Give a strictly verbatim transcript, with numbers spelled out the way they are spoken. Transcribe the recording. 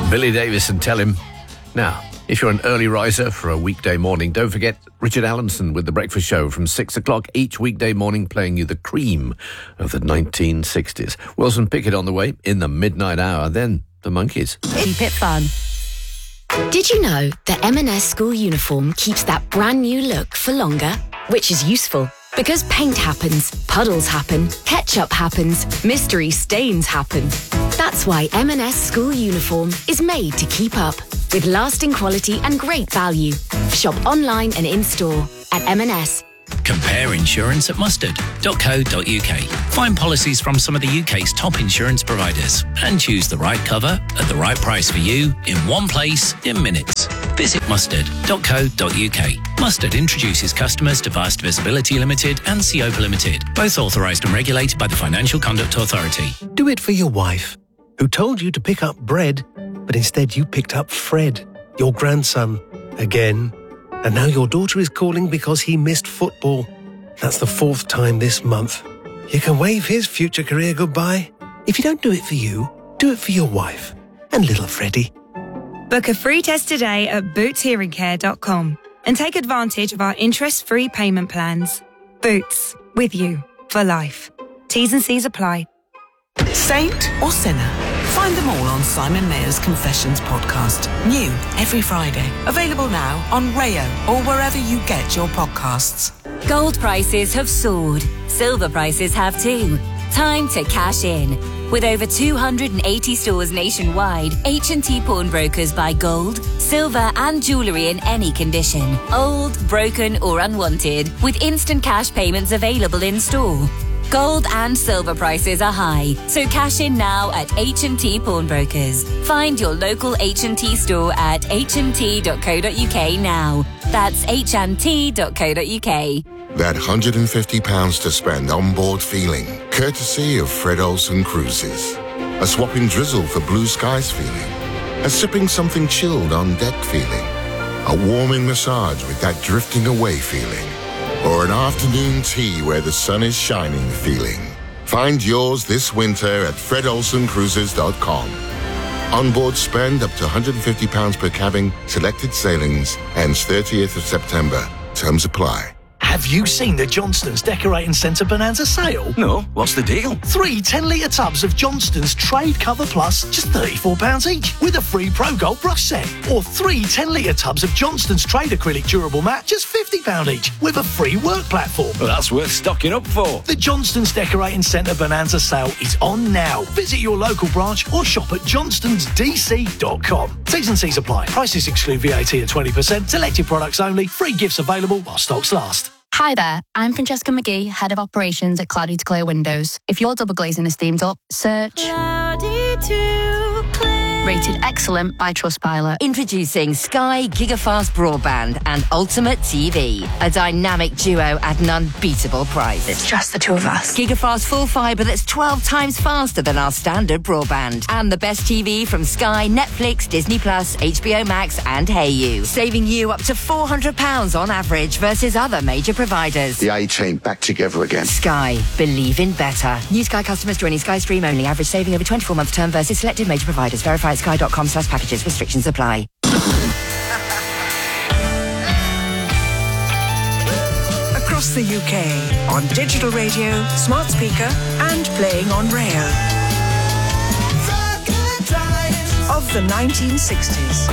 Billy Davis and Tell Him. Now, if you're an early riser for a weekday morning, don't forget Richard Allenson with The Breakfast Show from six o'clock each weekday morning, playing you the cream of the nineteen sixties. Wilson Pickett on the way in the midnight hour, then the Monkees. Keep it fun. Did you know the M and S school uniform keeps that brand new look for longer? Which is useful, because paint happens, puddles happen, ketchup happens, mystery stains happen. That's why M and S school uniform is made to keep up, with lasting quality and great value. Shop online and in-store at M and S. Compare insurance at mustard dot co dot uk. Find policies from some of the U K's top insurance providers and choose the right cover at the right price for you in one place in minutes. Visit mustard dot co dot uk. Mustard introduces customers to Vast Visibility Limited and Seopa Limited, both authorised and regulated by the Financial Conduct Authority. Do it for your wife, who told you to pick up bread, but instead you picked up Fred, your grandson, again. And now your daughter is calling because he missed football. That's the fourth time this month. You can wave his future career goodbye. If you don't do it for you, do it for your wife and little Freddie. Book a free test today at boots hearing care dot com and take advantage of our interest-free payment plans. Boots, with you for life. T's and C's apply. Saint or sinner? Find them all on Simon Mayer's Confessions podcast. New every Friday. Available now on Rayo or wherever you get your podcasts. Gold prices have soared. Silver prices have too. Time to cash in. With over two hundred eighty stores nationwide, H and T Pawnbrokers buy gold, silver and jewellery in any condition. Old, broken or unwanted, with instant cash payments available in store. Gold and silver prices are high, so cash in now at H and T Pawnbrokers. Find your local H and T store at h and t dot co dot uk now. That's h and t dot co dot uk. That one hundred fifty pounds to spend on board feeling, courtesy of Fred Olsen Cruises. A swapping drizzle for blue skies feeling. A sipping something chilled on deck feeling. A warming massage with that drifting away feeling. Or an afternoon tea where the sun is shining feeling. Find yours this winter at fred olsen cruises dot com. Onboard spend up to one hundred fifty pounds per cabin, selected sailings, ends thirtieth of September. Terms apply. Have you seen the Johnston's Decorating Centre Bonanza sale? No, what's the deal? Three ten-litre tubs of Johnston's Trade Cover Plus, just thirty-four pounds each, with a free Pro Gold brush set. Or three ten-litre tubs of Johnston's Trade Acrylic Durable Mat, just fifty pounds each, with a free work platform. Well, that's worth stocking up for. The Johnston's Decorating Centre Bonanza sale is on now. Visit your local branch or shop at johnstons d c dot com. T's and C's apply. Prices exclude V A T at twenty percent. Selected products only. Free gifts available while stocks last. Hi there, I'm Francesca McGee, Head of Operations at Cloudy to Clear Windows. If your double glazing is steamed up, search Cloudy to Clear. Rated excellent by Trustpilot. Introducing Sky Gigafast Broadband and Ultimate T V. A dynamic duo at an unbeatable price. It's just the two of us. Gigafast full fibre that's twelve times faster than our standard broadband. And the best T V from Sky, Netflix, Disney Plus, H B O Max and Hey You. Saving you up to four hundred pounds on average versus other major providers. The A-Team back together again. Sky. Believe in better. New Sky customers joining Sky Stream only. Average saving over twenty-four month term versus selected major providers. Verify at sky dot com slash packages. Restrictions apply. Across the U K, on digital radio, smart speaker, and playing on Rayo. Of the nineteen sixties.